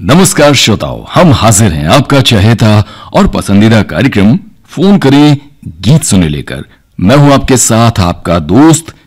नमस्कार श्रोताओं, हम हाजिर हैं आपका चहेता और पसंदीदा कार्यक्रम फोन करें गीत सुने लेकर। मैं हूं आपके साथ आपका दोस्त